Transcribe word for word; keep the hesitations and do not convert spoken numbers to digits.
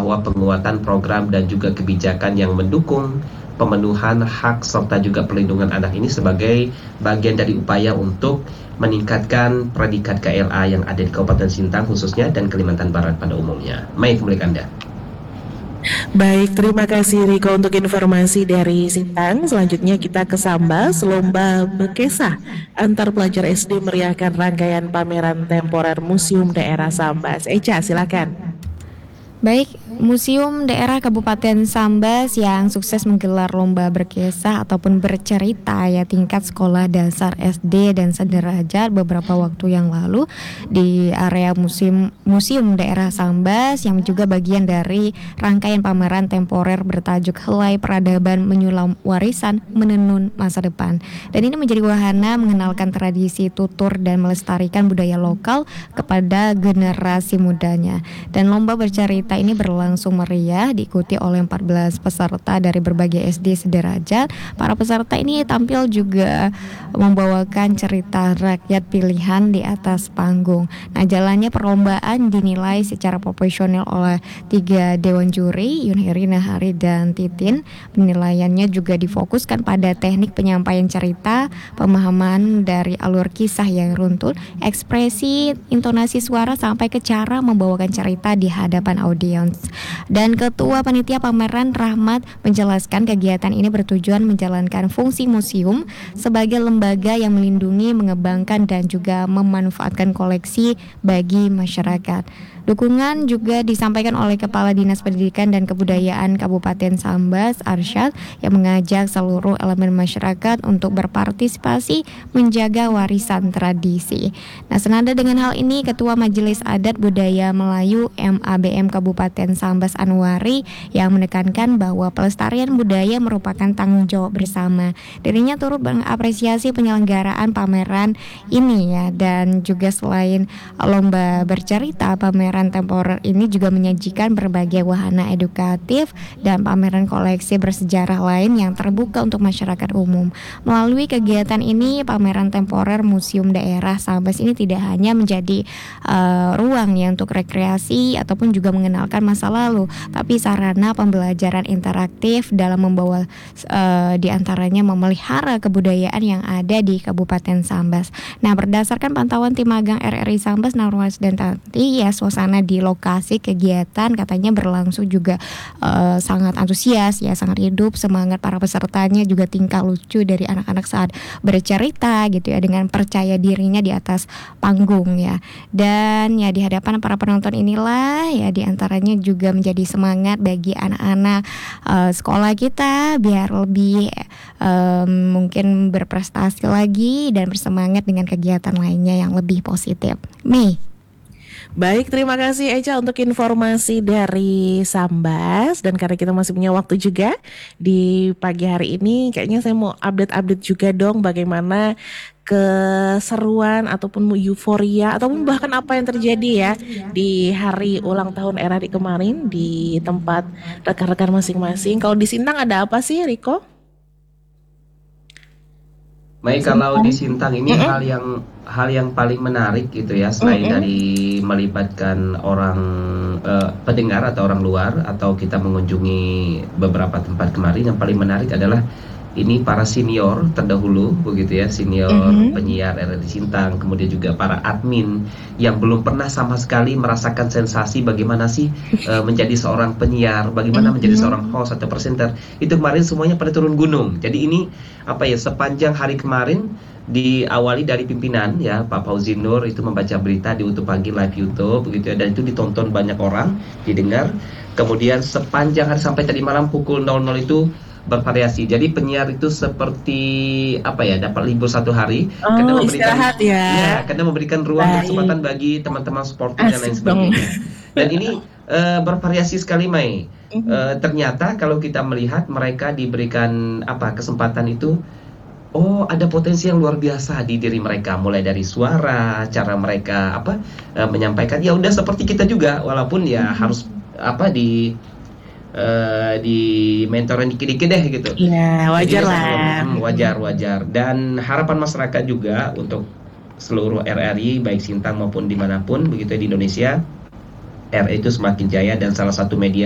bahwa penguatan program dan juga kebijakan yang mendukung pemenuhan hak serta juga perlindungan anak ini sebagai bagian dari upaya untuk meningkatkan predikat K L A yang ada di Kabupaten Sintang khususnya dan Kalimantan Barat pada umumnya. Mai kembali ke Anda. Baik, terima kasih Riko untuk informasi dari Sintang. Selanjutnya kita ke Sambas, lomba berkesah antar pelajar S D meriahkan rangkaian pameran temporer Museum Daerah Sambas. Eca, silakan. Baik, Museum Daerah Kabupaten Sambas yang sukses menggelar lomba berkisah ataupun bercerita ya tingkat sekolah dasar S D dan sederajat beberapa waktu yang lalu di area Museum Museum Daerah Sambas yang juga bagian dari rangkaian pameran temporer bertajuk Helai Peradaban Menyulam Warisan Menenun Masa Depan. Dan ini menjadi wahana mengenalkan tradisi tutur dan melestarikan budaya lokal kepada generasi mudanya. Dan lomba bercerita ini berlangsung meriah diikuti oleh empat belas peserta dari berbagai S D sederajat. Para peserta ini tampil juga membawakan cerita rakyat pilihan di atas panggung. Nah, jalannya perlombaan dinilai secara profesional oleh tiga dewan juri, Yunheri, Nahari, dan Titin. Penilaiannya juga difokuskan pada teknik penyampaian cerita, pemahaman dari alur kisah yang runtun, ekspresi, intonasi suara sampai ke cara membawakan cerita di hadapan audiens. Dan Ketua Panitia Pameran Rahmat menjelaskan kegiatan ini bertujuan menjalankan fungsi museum sebagai lembaga yang melindungi, mengembangkan dan juga memanfaatkan koleksi bagi masyarakat. Dukungan juga disampaikan oleh Kepala Dinas Pendidikan dan Kebudayaan Kabupaten Sambas, Arsyad, yang mengajak seluruh elemen masyarakat untuk berpartisipasi menjaga warisan tradisi. Nah, senada dengan hal ini, Ketua Majelis Adat Budaya Melayu M A B M Kabupaten Sambas Anwari yang menekankan bahwa pelestarian budaya merupakan tanggung jawab bersama. Dirinya turut mengapresiasi penyelenggaraan pameran ini ya, dan juga selain lomba bercerita, pameran temporer ini juga menyajikan berbagai wahana edukatif dan pameran koleksi bersejarah lain yang terbuka untuk masyarakat umum. Melalui kegiatan ini, pameran temporer Museum Daerah Sambas ini tidak hanya menjadi uh, ruang ya untuk rekreasi ataupun juga mengenalkan masa lalu, tapi sarana pembelajaran interaktif dalam membawa uh, diantaranya memelihara kebudayaan yang ada di Kabupaten Sambas. Nah, berdasarkan pantauan tim magang R R I Sambas, Narwas dan Tanti, ya suasana di lokasi kegiatan katanya berlangsung juga uh, sangat antusias ya, sangat hidup, semangat para pesertanya juga tingkah lucu dari anak-anak saat bercerita gitu ya, dengan percaya dirinya di atas panggung ya. Dan ya di hadapan para penonton inilah ya diantaranya juga menjadi semangat bagi anak-anak uh, sekolah kita biar lebih um, mungkin berprestasi lagi dan bersemangat dengan kegiatan lainnya yang lebih positif. Mi. Baik, terima kasih Eca untuk informasi dari Sambas. Dan karena kita masih punya waktu juga di pagi hari ini, kayaknya saya mau update-update juga dong bagaimana keseruan ataupun euforia ataupun bahkan apa yang terjadi ya di hari ulang tahun R R I kemarin di tempat rekan-rekan masing-masing. Kalau di Sintang ada apa sih, Riko? Baik, kalau di Sintang ini mm-hmm. hal yang hal yang paling menarik gitu ya, selain mm-hmm. dari melibatkan orang uh, pendengar atau orang luar atau kita mengunjungi beberapa tempat kemarin, yang paling menarik adalah ini para senior terdahulu begitu ya, senior mm-hmm. penyiar R R I Sintang, kemudian juga para admin yang belum pernah sama sekali merasakan sensasi bagaimana sih uh, menjadi seorang penyiar, bagaimana mm-hmm. menjadi seorang host atau presenter. Itu kemarin semuanya pada turun gunung. Jadi ini apa ya, sepanjang hari kemarin diawali dari pimpinan ya, Pak Fauzi Nur itu membaca berita di YouTube Pagi live YouTube begitu ya, dan itu ditonton banyak orang, didengar. Kemudian sepanjang hari sampai tadi malam pukul nol nol itu bervariasi. Jadi penyiar itu seperti apa ya, dapat libur satu hari oh, karena memberikan ya. ya karena memberikan ruang dan kesempatan bagi teman-teman supporter dan lain sebagainya. Dan ini uh, bervariasi sekali, Mai. Uh, ternyata kalau kita melihat mereka diberikan apa kesempatan itu, oh ada potensi yang luar biasa di diri mereka, mulai dari suara, cara mereka apa uh, menyampaikan. Ya udah seperti kita juga, walaupun ya mm-hmm. harus apa di Uh, di mentoran dikit-dikit deh gitu. Iya, wajar Jadi, lah. Hmm, wajar, wajar. Dan harapan masyarakat juga untuk seluruh R R I, baik Sintang maupun dimanapun begitu di Indonesia, R R I itu semakin jaya dan salah satu media